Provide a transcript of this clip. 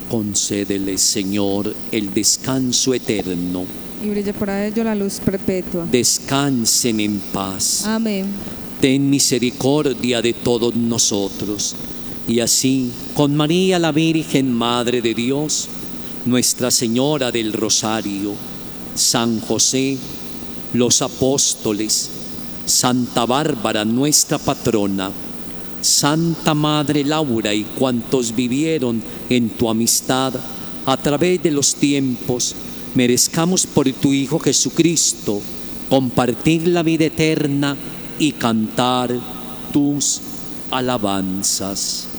Concédele, Señor, el descanso eterno. y brille para ello la luz perpetua. Descansen en paz. Amén. Ten misericordia de todos nosotros, y así, con María la Virgen, Madre de Dios, Nuestra Señora del Rosario, San José, los apóstoles, Santa Bárbara, nuestra patrona, Santa Madre Laura y cuantos vivieron en tu amistad a través de los tiempos, merezcamos por tu Hijo Jesucristo compartir la vida eterna y cantar tus alabanzas.